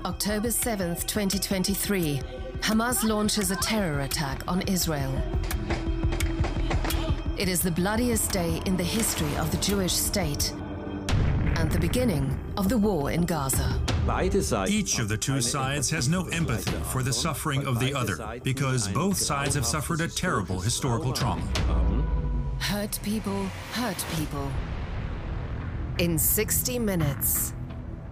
October 7th, 2023, Hamas launches a terror attack on Israel. It is the bloodiest day in the history of the Jewish state and the beginning of the war in Gaza. Each of the two sides has no empathy for the suffering of the other because both sides have suffered a terrible historical trauma. Hurt people hurt people. In 60 minutes.